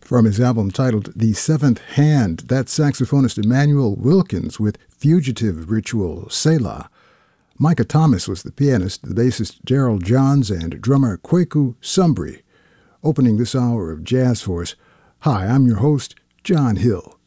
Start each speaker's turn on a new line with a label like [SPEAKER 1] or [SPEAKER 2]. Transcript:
[SPEAKER 1] From his album titled The Seventh Hand, that's saxophonist Emmanuel Wilkins with Fugitive Ritual, Selah. Micah Thomas was the pianist, the bassist Gerald Johns, and drummer Kweku Sumbri. Opening this hour of jazz for us, hi, I'm your host, John Hill.